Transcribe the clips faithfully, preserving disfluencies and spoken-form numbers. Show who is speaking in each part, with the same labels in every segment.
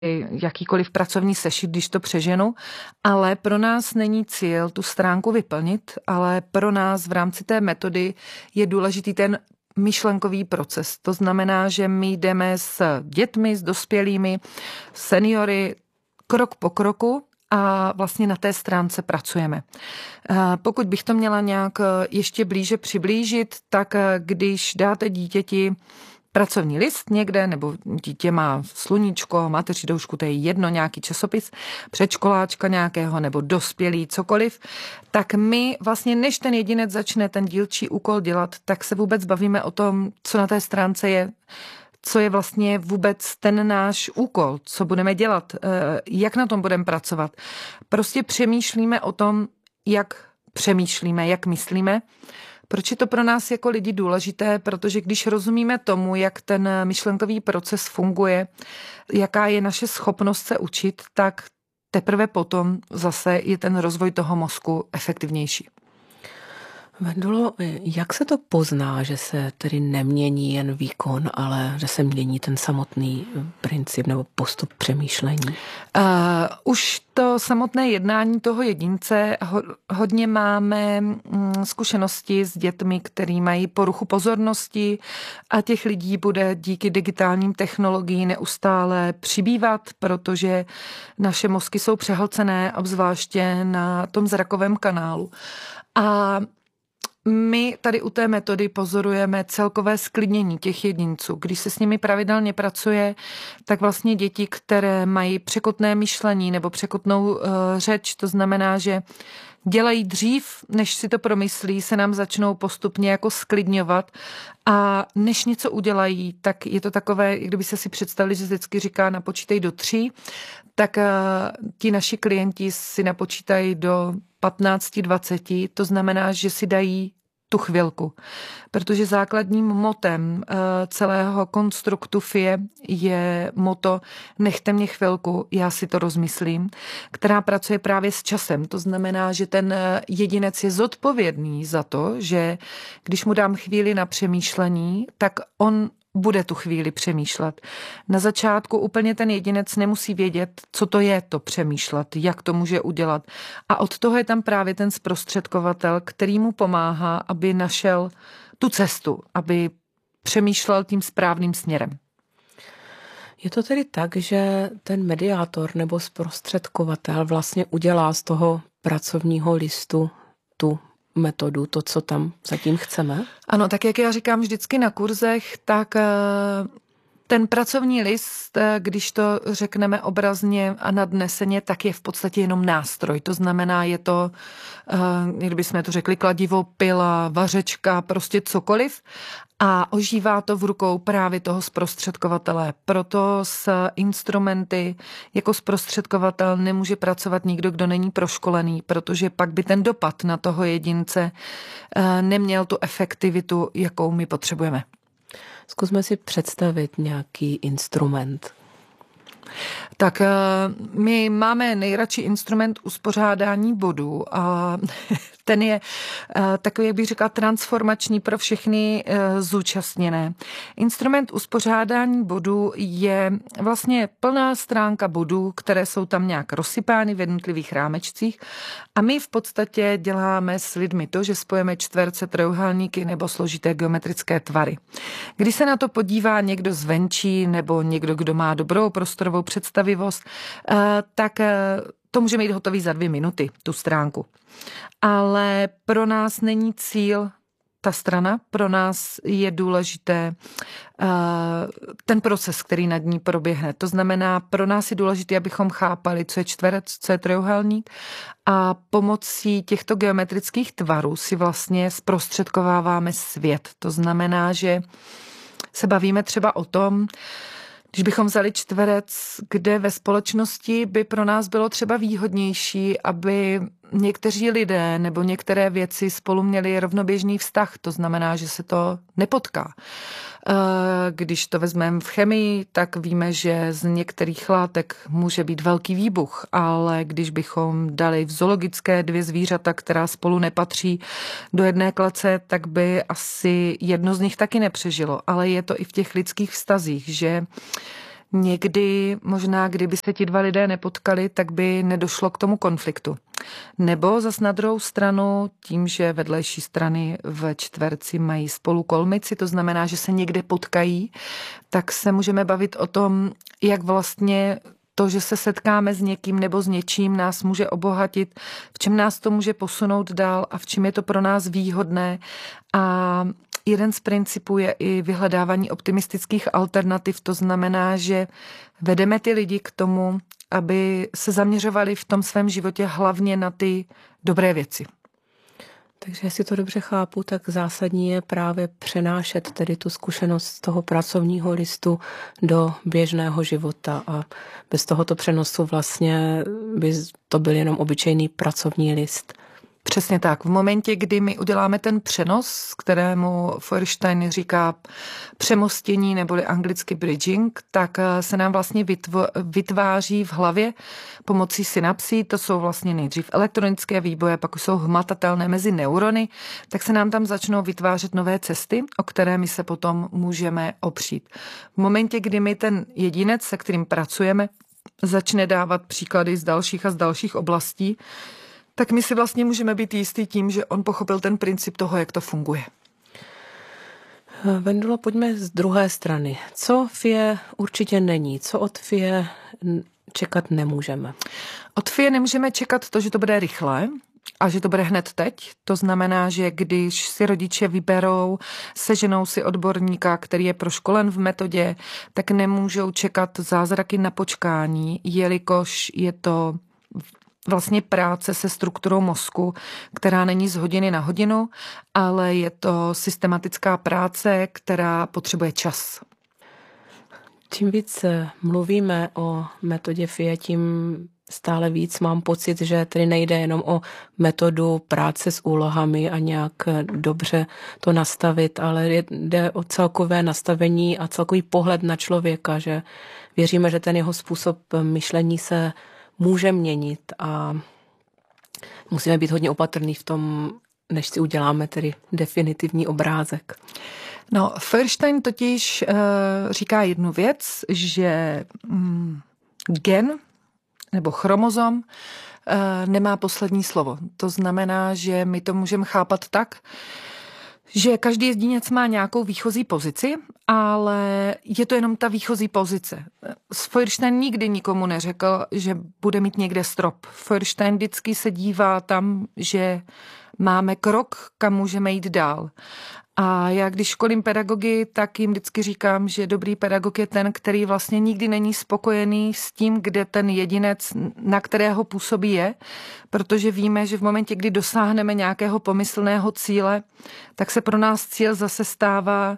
Speaker 1: jakýkoliv pracovní sešit, když to přeženu, ale pro nás není cíl tu stránku vyplnit, ale pro nás v rámci té metody je důležitý ten myšlenkový proces. To znamená, že my jdeme s dětmi, s dospělými, seniory, krok po kroku a vlastně na té stránce pracujeme. Pokud bych to měla nějak ještě blíže přiblížit, tak když dáte dítěti pracovní list někde, nebo dítě má sluníčko, mateřidoušku, to je jedno, nějaký časopis, předškoláčka nějakého, nebo dospělý, cokoliv, tak my vlastně, než ten jedinec začne ten dílčí úkol dělat, tak se vůbec bavíme o tom, co na té stránce je, co je vlastně vůbec ten náš úkol, co budeme dělat, jak na tom budeme pracovat. Prostě přemýšlíme o tom, jak přemýšlíme, jak myslíme. Proč je to pro nás jako lidi důležité? Protože když rozumíme tomu, jak ten myšlenkový proces funguje, jaká je naše schopnost se učit, tak teprve potom zase je ten rozvoj toho mozku efektivnější.
Speaker 2: Vendulo, jak se to pozná, že se tedy nemění jen výkon, ale že se mění ten samotný princip nebo postup přemýšlení?
Speaker 1: Uh, už to samotné jednání toho jedince, ho, hodně máme mm, zkušenosti s dětmi, který mají poruchu pozornosti a těch lidí bude díky digitálním technologiím neustále přibývat, protože naše mozky jsou přehlcené, obzvláště na tom zrakovém kanálu. A my tady u té metody pozorujeme celkové sklidnění těch jedinců. Když se s nimi pravidelně pracuje, tak vlastně děti, které mají překotné myšlení nebo překotnou uh, řeč, to znamená, že dělají dřív, než si to promyslí, se nám začnou postupně jako sklidňovat a než něco udělají, tak je to takové, kdyby se si představili, že vždycky říká napočítej do tří, tak uh, ti naši klienti si napočítají do patnáct dvacet, to znamená, že si dají tu chvilku. Protože základním motem celého konstruktu F I E je moto nechte mě chvilku, já si to rozmyslím, která pracuje právě s časem. To znamená, že ten jedinec je zodpovědný za to, že když mu dám chvíli na přemýšlení, tak on bude tu chvíli přemýšlet. Na začátku úplně ten jedinec nemusí vědět, co to je to přemýšlet, jak to může udělat. A od toho je tam právě ten zprostředkovatel, který mu pomáhá, aby našel tu cestu, aby přemýšlel tím správným směrem.
Speaker 2: Je to tedy tak, že ten mediátor nebo zprostředkovatel vlastně udělá z toho pracovního listu tu metodu, to, co tam zatím chceme?
Speaker 1: Ano, tak jak já říkám vždycky na kurzech, tak ten pracovní list, když to řekneme obrazně a nadneseně, tak je v podstatě jenom nástroj. To znamená, je to, kdybychom to řekli, kladivo, pila, vařečka, prostě cokoliv. A ožívá to v rukou právě toho zprostředkovatele. Proto s instrumenty jako zprostředkovatel nemůže pracovat nikdo, kdo není proškolený, protože pak by ten dopad na toho jedince neměl tu efektivitu, jakou my potřebujeme.
Speaker 2: Zkusme si představit nějaký instrument.
Speaker 1: Tak my máme nejradši instrument uspořádání bodů a ten je takový, jak bych řekla, transformační pro všechny zúčastněné. Instrument uspořádání bodů je vlastně plná stránka bodů, které jsou tam nějak rozsypány v jednotlivých rámečcích a my v podstatě děláme s lidmi to, že spojeme čtverce, trojúhelníky nebo složité geometrické tvary. Když se na to podívá někdo zvenčí nebo někdo, kdo má dobrou prostorovou představivost, tak to může mít hotový za dvě minuty, tu stránku. Ale pro nás není cíl ta strana, pro nás je důležité ten proces, který nad ní proběhne. To znamená, pro nás je důležité, abychom chápali, co je čtverec, co je trojúhelník a pomocí těchto geometrických tvarů si vlastně zprostředkováváme svět. To znamená, že se bavíme třeba o tom, když bychom vzali čtverec, kde ve společnosti by pro nás bylo třeba výhodnější, aby někteří lidé nebo některé věci spolu měli rovnoběžný vztah, to znamená, že se to nepotká. Když to vezmeme v chemii, tak víme, že z některých látek může být velký výbuch, ale když bychom dali v zoologické dvě zvířata, která spolu nepatří do jedné klece, tak by asi jedno z nich taky nepřežilo. Ale je to i v těch lidských vztazích, že Někdy možná, kdyby se ti dva lidé nepotkali, tak by nedošlo k tomu konfliktu. Nebo zas na druhou stranu, tím, že vedlejší strany v čtverci mají spolu kolmici, to znamená, že se někde potkají, tak se můžeme bavit o tom, jak vlastně to, že se setkáme s někým nebo s něčím, nás může obohatit, v čem nás to může posunout dál a v čem je to pro nás výhodné. A jeden z principů je i vyhledávání optimistických alternativ. To znamená, že vedeme ty lidi k tomu, aby se zaměřovali v tom svém životě hlavně na ty dobré věci.
Speaker 2: Takže jestli to dobře chápu, tak zásadní je právě přenášet tedy tu zkušenost z toho pracovního listu do běžného života a bez tohoto přenosu vlastně by to byl jenom obyčejný pracovní list.
Speaker 1: Přesně tak. V momentě, kdy my uděláme ten přenos, kterému Feuerstein říká přemostění neboli anglicky bridging, tak se nám vlastně vytváří v hlavě pomocí synapsí, to jsou vlastně nejdřív elektronické výboje, pak už jsou hmatatelné mezi neurony, tak se nám tam začnou vytvářet nové cesty, o které my se potom můžeme opřít. V momentě, kdy my ten jedinec, se kterým pracujeme, začne dávat příklady z dalších a z dalších oblastí, tak my si vlastně můžeme být jistý tím, že on pochopil ten princip toho, jak to funguje.
Speaker 2: Vendulo, pojďme z druhé strany. Co F I E určitě není? Co od F I E čekat nemůžeme?
Speaker 1: Od F I E nemůžeme čekat to, že to bude rychle a že to bude hned teď. To znamená, že když si rodiče vyberou, seženou si odborníka, který je proškolen v metodě, tak nemůžou čekat zázraky na počkání, jelikož je to vlastně práce se strukturou mozku, která není z hodiny na hodinu, ale je to systematická práce, která potřebuje čas.
Speaker 2: Čím víc mluvíme o metodě F I E, tím stále víc mám pocit, že tedy nejde jenom o metodu práce s úlohami a nějak dobře to nastavit, ale jde o celkové nastavení a celkový pohled na člověka, že věříme, že ten jeho způsob myšlení se může měnit a musíme být hodně opatrný v tom, než si uděláme tedy definitivní obrázek.
Speaker 1: No, Feuerstein totiž uh, říká jednu věc, že mm, gen nebo chromozom uh, nemá poslední slovo. To znamená, že my to můžeme chápat tak, že každý jedinec má nějakou výchozí pozici, ale je to jenom ta výchozí pozice. Feuerstein nikdy nikomu neřekl, že bude mít někde strop. Feuerstein vždycky se dívá tam, že máme krok, kam můžeme jít dál. A já když školím pedagogy, tak jim vždycky říkám, že dobrý pedagog je ten, který vlastně nikdy není spokojený s tím, kde ten jedinec, na kterého působí je, protože víme, že v momentě, kdy dosáhneme nějakého pomyslného cíle, tak se pro nás cíl zase stává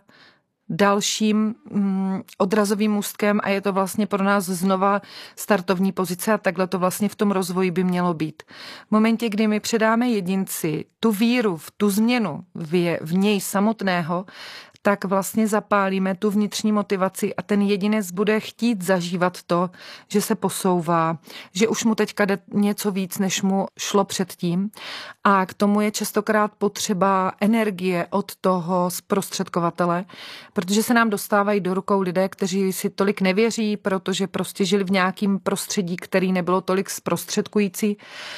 Speaker 1: dalším mm, odrazovým můstkem a je to vlastně pro nás znova startovní pozice a takhle to vlastně v tom rozvoji by mělo být. V momentě, kdy my předáme jedinci tu víru v tu změnu v, v něj samotného, tak vlastně zapálíme tu vnitřní motivaci a ten jedinec bude chtít zažívat to, že se posouvá, že už mu teďka jde něco víc, než mu šlo předtím. A k tomu je častokrát potřeba energie od toho zprostředkovatele, protože se nám dostávají do rukou lidé, kteří si tolik nevěří, protože prostě žili v nějakém prostředí, který nebylo tolik zprostředkující.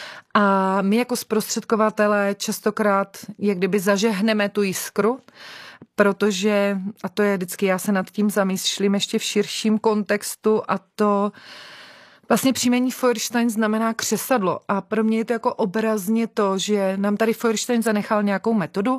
Speaker 1: A my jako zprostředkovatelé častokrát, jak kdyby zažehneme tu jiskru, protože, a to je vždycky, já se nad tím zamýšlím ještě v širším kontextu a to vlastně příjmení Feuerstein znamená křesadlo a pro mě je to jako obrazně to, že nám tady Feuerstein zanechal nějakou metodu,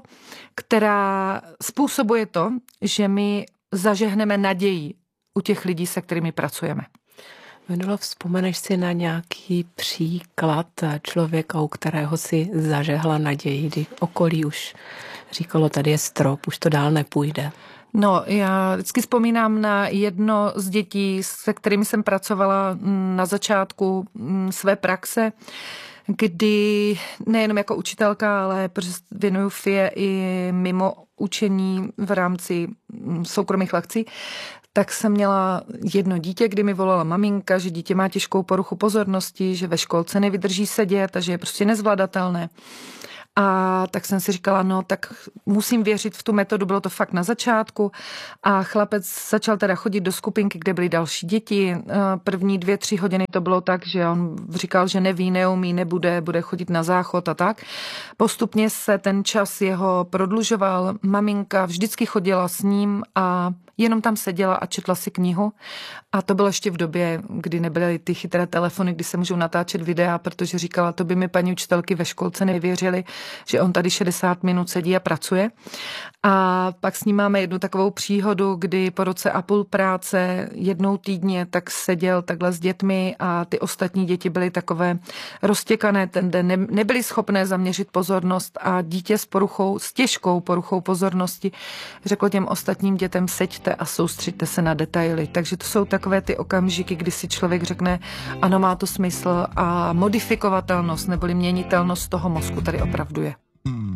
Speaker 1: která způsobuje to, že my zažehneme naději u těch lidí, se kterými pracujeme.
Speaker 2: Vendulo, vzpomeneš si na nějaký příklad člověka, u kterého si zažehla naději, kdy okolí už říkalo, tady je strop, už to dál nepůjde?
Speaker 1: No, já vždycky vzpomínám na jedno z dětí, se kterými jsem pracovala na začátku své praxe, kdy nejenom jako učitelka, ale protože věnuju F I E i mimo učení v rámci soukromých lekcí, tak jsem měla jedno dítě, kdy mi volala maminka, že dítě má těžkou poruchu pozornosti, že ve školce nevydrží sedět a že je prostě nezvladatelné. A tak jsem si říkala, no tak musím věřit v tu metodu, bylo to fakt na začátku a chlapec začal teda chodit do skupinky, kde byly další děti. První dvě, tři hodiny to bylo tak, že on říkal, že neví, neumí, nebude, bude chodit na záchod a tak. Postupně se ten čas jeho prodlužoval, maminka vždycky chodila s ním a jenom tam seděla a četla si knihu. A to bylo ještě v době, kdy nebyly ty chytré telefony, kdy se můžou natáčet videa, protože říkala, to by mi paní učitelky ve školce nevěřili, že on tady šedesát minut sedí a pracuje. A pak s ním máme jednu takovou příhodu, kdy po roce a půl práce jednou týdně tak seděl takhle s dětmi a ty ostatní děti byly takové roztěkané ten den, ne, nebyly schopné zaměřit pozornost a dítě s poruchou, s těžkou poruchou pozornosti řekl těm ostatním dětem, seďte a soustřeďte se na detaily. Takže to jsou takové ty okamžiky, kdy si člověk řekne, ano, má to smysl a modifikovatelnost neboli měnitelnost toho mozku tady opravdu je.